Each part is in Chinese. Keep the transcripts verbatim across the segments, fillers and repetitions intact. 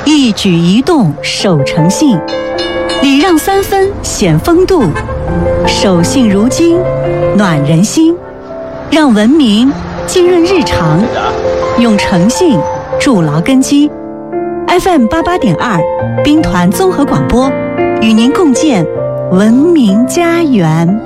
一举一动守诚信，礼让三分显风度，守信如金，暖人心。让文明浸润日常，用诚信筑牢根基。F M 八八点二，兵团综合广播，与您共建文明家园。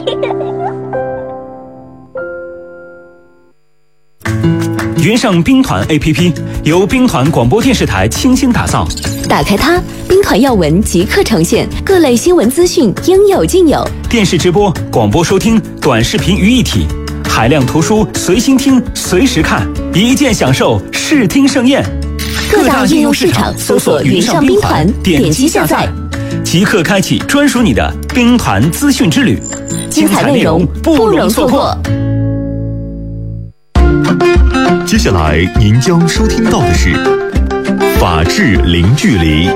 云上兵团 A P P 由兵团广播电视台倾心打造， 打开它，兵团要闻即刻呈现，各类新闻资讯应有尽有。 电视直播、广播收听、短视频于一体，海量图书随心听、随时看，一键享受视听盛宴。 各大应用市场搜索云上兵团，点击下载， 即刻开启专属你的兵团资讯之旅， 精彩内容不容错过。 接下来您将收听到的是《法治零距离》，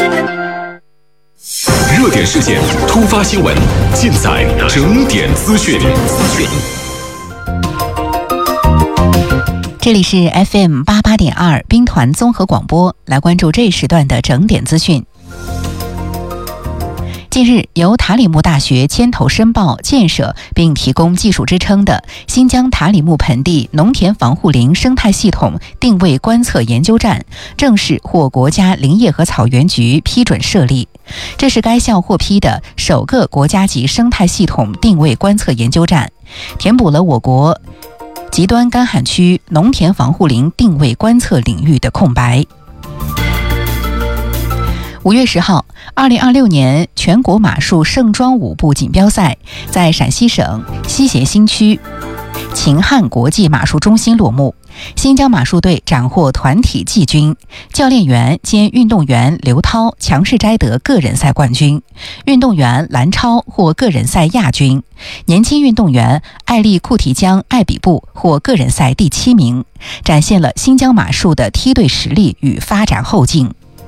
热点事件、突发新闻，尽在整点资讯。 这里是 F M 八八点二兵团综合广播，来关注这一时段的整点资讯。近日，由塔里木大学牵头申报、建设并提供技术支撑的新疆塔里木盆地农田防护林生态系统定位观测研究站正式获国家林业和草原局批准设立。这是该校获批的首个国家级生态系统定位观测研究站，填补了我国极端干旱区农田防护林定位观测领域的空白。五月十号，二零二六年全国马术盛装舞步锦标赛在陕西省西咸新区秦汉国际马术中心落幕。新疆马术队斩获团体季军，教练员兼运动员刘涛强势摘得个人赛冠军，运动员蓝超获个人赛亚军，年轻运动员艾丽库提江艾比布获个人赛第七名，展现了新疆马术的梯队实力与发展后劲。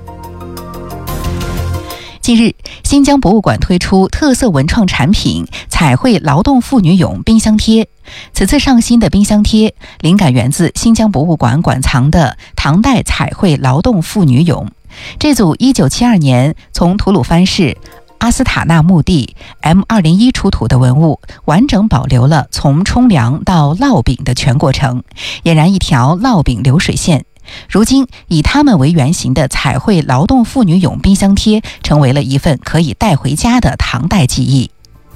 近日，新疆博物馆推出特色文创产品彩绘劳动妇女俑冰箱贴。此次上新的冰箱贴灵感源自新疆博物馆馆藏的唐代彩绘劳动妇女俑。这组一九七二年从吐鲁番市阿斯塔纳墓地 M 二零一 出土的文物，完整保留了从冲凉到烙饼的全过程，俨然一条烙饼流水线。如今，以它们为原型的彩绘劳动妇女俑冰箱贴，成为了一份可以带回家的唐代记忆。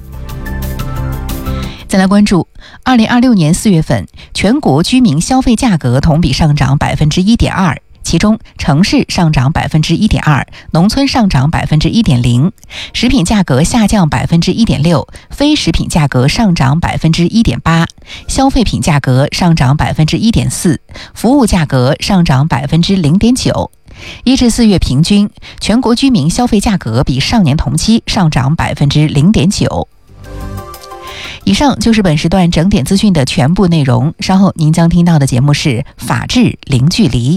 再来关注，二零二六年四月份，全国居民消费价格同比上涨百分之一点二。其中，城市上涨百分之一点二，农村上涨百分之一点零，食品价格下降百分之一点六，非食品价格上涨百分之一点八，消费品价格上涨百分之一点四，服务价格上涨百分之零点九。一至四月平均，全国居民消费价格比上年同期上涨百分之零点九。以上就是本时段整点资讯的全部内容，稍后您将听到的节目是《法治零距离》。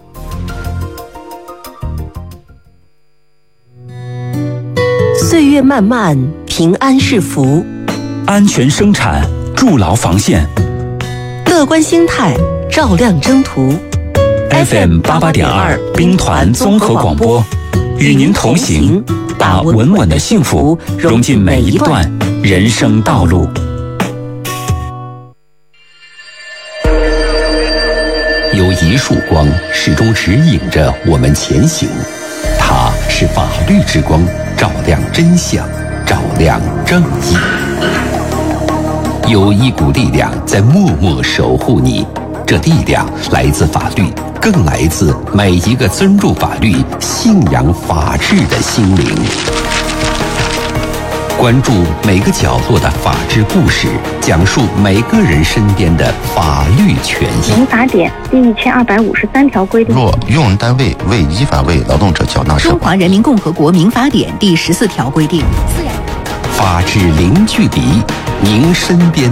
岁月漫漫，平安是福； 安全生产，筑牢防线； 乐观心态，照亮征途。 F M 八八点二兵团综合广播，与您同行，把稳稳的幸福融进每一段人生道路。 有一束光始终指引着我们前行，它是法律之光，照亮真相，照亮正义。有一股力量在默默守护你，这力量来自法律，更来自每一个尊重法律、信仰法治的心灵。关注每个角落的法治故事，讲述每个人身边的法律权益。 民法典第一千二百五十三条规定， 若用人单位未依法为劳动者缴纳社保。 中华人民共和国民法典第十四条规定， 法治零距离，您身边